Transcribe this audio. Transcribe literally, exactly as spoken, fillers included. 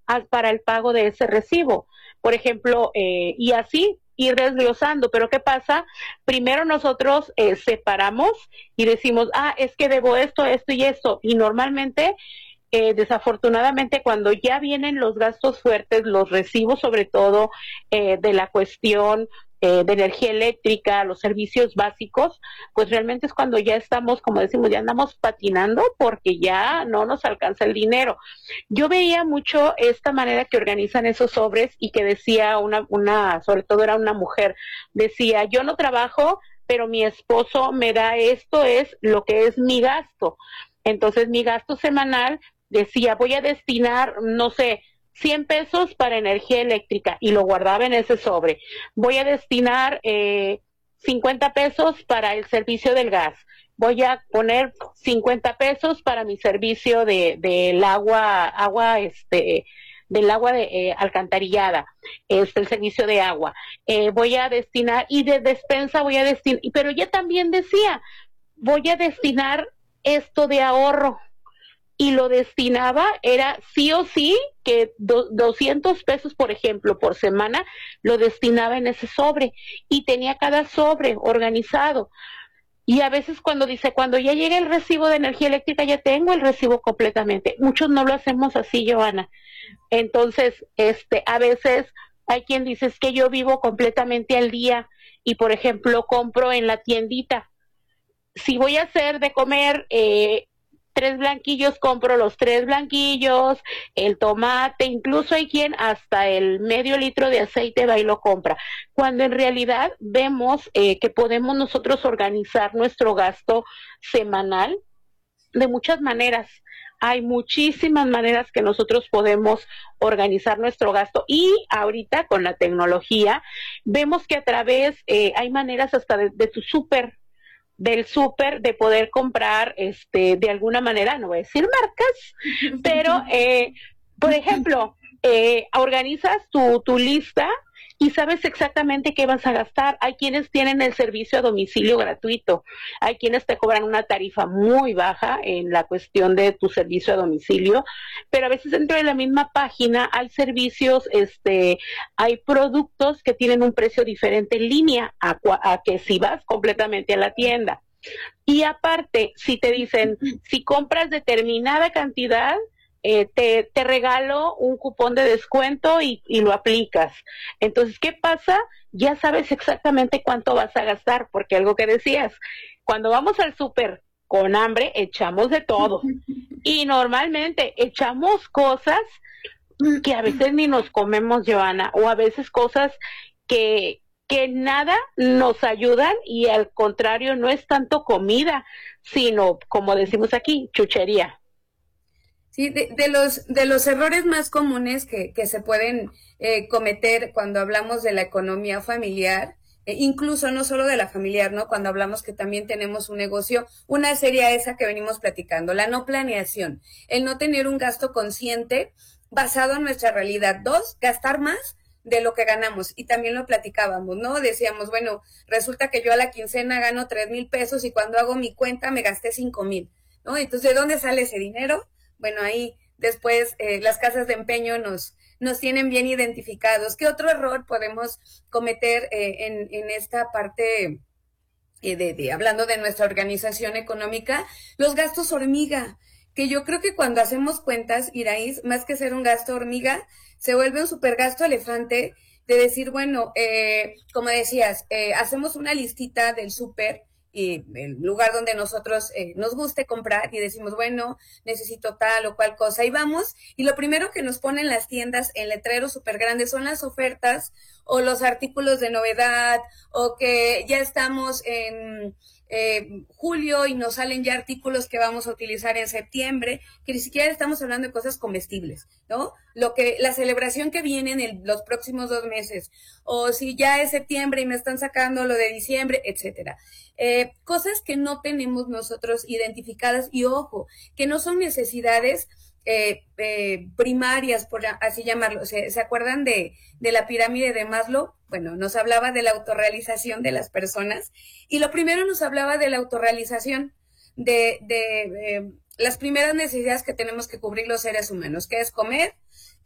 al, para el pago de ese recibo. Por ejemplo, eh, y así ir desglosando, pero ¿qué pasa? Primero nosotros eh, separamos y decimos, ah, es que debo esto, esto y esto, y normalmente eh, desafortunadamente cuando ya vienen los gastos fuertes, los recibos sobre todo eh, de la cuestión eh, de energía eléctrica, los servicios básicos, pues realmente es cuando ya estamos, como decimos, ya andamos patinando porque ya no nos alcanza el dinero. Yo veía mucho esta manera que organizan esos sobres y que decía una, una, sobre todo era una mujer, decía, yo no trabajo, pero mi esposo me da esto, es lo que es mi gasto. Entonces mi gasto semanal decía, voy a destinar, no sé, cien pesos para energía eléctrica y lo guardaba en ese sobre. Voy a destinar eh, cincuenta pesos para el servicio del gas. Voy a poner cincuenta pesos para mi servicio de del agua, agua este del agua de eh, alcantarillada, este el servicio de agua. Eh, voy a destinar y de despensa voy a destinar, pero ella también decía, voy a destinar esto de ahorro y lo destinaba, era sí o sí que do, doscientos pesos, por ejemplo, por semana, lo destinaba en ese sobre y tenía cada sobre organizado. Y a veces cuando dice, cuando ya llegue el recibo de energía eléctrica, ya tengo el recibo completamente. Muchos no lo hacemos así, Joana. Entonces, este, a veces hay quien dice, es que yo vivo completamente al día y, por ejemplo, compro en la tiendita. Si voy a hacer de comer eh, tres blanquillos, compro los tres blanquillos, el tomate, incluso hay quien hasta el medio litro de aceite va y lo compra, cuando en realidad vemos eh, que podemos nosotros organizar nuestro gasto semanal de muchas maneras. Hay muchísimas maneras que nosotros podemos organizar nuestro gasto y ahorita con la tecnología vemos que a través, eh, hay maneras hasta de, de tu súper, del súper de poder comprar este de alguna manera, no voy a decir marcas, pero eh, por ejemplo, eh, organizas tu, tu lista y sabes exactamente qué vas a gastar. Hay quienes tienen el servicio a domicilio gratuito, hay quienes te cobran una tarifa muy baja en la cuestión de tu servicio a domicilio, pero a veces dentro de la misma página hay servicios, este, hay productos que tienen un precio diferente en línea a, a que si vas completamente a la tienda. Y aparte, si te dicen, si compras determinada cantidad, eh, te, te regalo un cupón de descuento y, y lo aplicas. Entonces, ¿qué pasa? Ya sabes exactamente cuánto vas a gastar, porque algo que decías, cuando vamos al súper con hambre, echamos de todo. Y normalmente echamos cosas que a veces ni nos comemos, Joana, o a veces cosas que que nada nos ayudan y al contrario no es tanto comida, sino, como decimos aquí, chuchería. Sí, de, de los de los errores más comunes que, que se pueden eh, cometer cuando hablamos de la economía familiar, eh, incluso no solo de la familiar, ¿no? Cuando hablamos que también tenemos un negocio, una sería esa que venimos platicando, la no planeación, el no tener un gasto consciente basado en nuestra realidad. Dos, gastar más de lo que ganamos, y también lo platicábamos, ¿no? Decíamos, bueno, resulta que yo a la quincena gano tres mil pesos y cuando hago mi cuenta me gasté cinco mil, ¿no? Entonces, ¿de dónde sale ese dinero? Bueno, ahí después eh, las casas de empeño nos, nos tienen bien identificados. ¿Qué otro error podemos cometer eh, en, en esta parte eh, de, de, hablando de nuestra organización económica? Los gastos hormiga, que yo creo que cuando hacemos cuentas, Iraíz, más que ser un gasto hormiga, se vuelve un super gasto elefante de decir, bueno, eh, como decías, eh, hacemos una listita del súper y el lugar donde nosotros eh, nos guste comprar y decimos, bueno, necesito tal o cual cosa, y vamos, y lo primero que nos ponen las tiendas en letreros súper grandes son las ofertas o los artículos de novedad, o que ya estamos en eh, julio y nos salen ya artículos que vamos a utilizar en septiembre, que ni siquiera estamos hablando de cosas comestibles, ¿no? Lo que, la celebración que viene en el, los próximos dos meses, o si ya es septiembre y me están sacando lo de diciembre, etcétera. Eh, cosas que no tenemos nosotros identificadas, y ojo, que no son necesidades eh, eh, primarias, por así llamarlo. ¿Se, ¿se acuerdan de, de la pirámide de Maslow? Bueno, nos hablaba de la autorrealización de las personas, y lo primero nos hablaba de la autorrealización de, de eh, las primeras necesidades que tenemos que cubrir los seres humanos, que es comer,